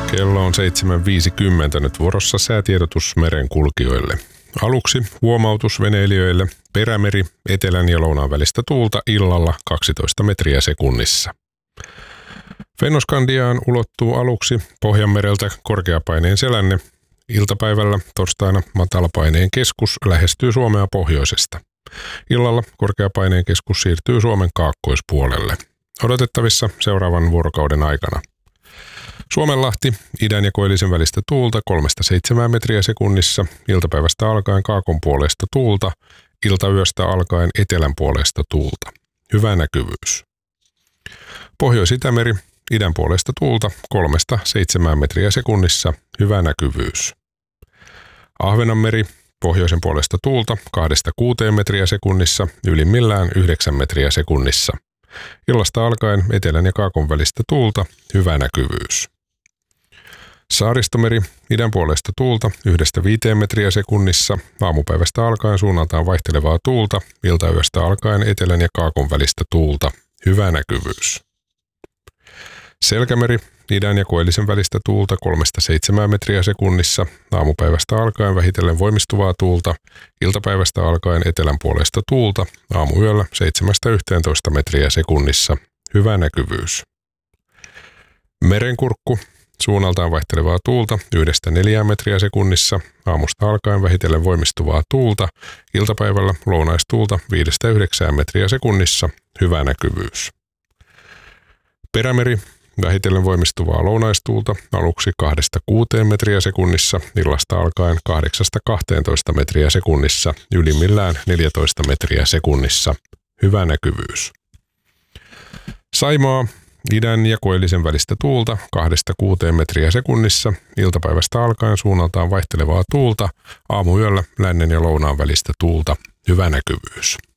Kello on 7.50 nyt vuorossa säätiedotus merenkulkijoille. Aluksi huomautus veneilijöille. Perämeri, etelän ja lounaan välistä tuulta illalla 12 metriä sekunnissa. Fennoskandiaan ulottuu aluksi Pohjanmereltä korkeapaineen selänne. Iltapäivällä torstaina matalapaineen keskus lähestyy Suomea pohjoisesta. Illalla korkeapaineen keskus siirtyy Suomen kaakkoispuolelle. Odotettavissa seuraavan vuorokauden aikana. Suomenlahti, idän ja koillisen välistä tuulta 3-7 metriä sekunnissa, iltapäivästä alkaen kaakon puolesta tuulta, iltayöstä alkaen etelän puolesta tuulta. Hyvä näkyvyys. Pohjois-Itämeri, idän puolesta tuulta 3-7 metriä sekunnissa, hyvä näkyvyys. Ahvenanmeri, pohjoisen puolesta tuulta 2-6 metriä sekunnissa, ylimmillään 9 metriä sekunnissa. Illasta alkaen etelän ja kaakon välistä tuulta, hyvä näkyvyys. Saaristomeri, idän puolesta tuulta 1-5 metriä sekunnissa, aamupäivästä alkaen suunnaltaan vaihtelevaa tuulta, iltayöstä alkaen etelän ja kaakon välistä tuulta, hyvä näkyvyys. Selkämeri, idän ja koillisen välistä tuulta 3-7 metriä sekunnissa, aamupäivästä alkaen vähitellen voimistuvaa tuulta, iltapäivästä alkaen etelän puolesta tuulta, aamuyöllä 7-11 metriä sekunnissa, hyvä näkyvyys. Merenkurkku, suunnaltaan vaihtelevaa tuulta 1-4 metriä sekunnissa, aamusta alkaen vähitellen voimistuvaa tuulta, iltapäivällä lounaistuulta 5-9 metriä sekunnissa, hyvä näkyvyys. Perämeri, vähitellen voimistuvaa lounaistuulta aluksi 2-6 metriä sekunnissa, illasta alkaen 8-12 metriä sekunnissa, ylimmillään 14 metriä sekunnissa, hyvä näkyvyys. Saimaa, idän ja koillisen välistä tuulta 2-6 metriä sekunnissa, iltapäivästä alkaen suunnaltaan vaihtelevaa tuulta, aamuyöllä lännen ja lounaan välistä tuulta, hyvä näkyvyys.